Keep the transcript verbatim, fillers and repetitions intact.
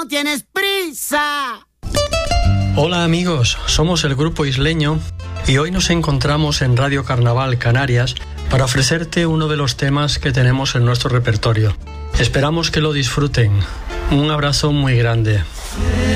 tienes prisa. Hola amigos, somos el Grupo Isleño y hoy nos encontramos en Radio Carnaval Canarias para ofrecerte uno de los temas que tenemos en nuestro repertorio. Esperamos que lo disfruten. Un abrazo muy grande.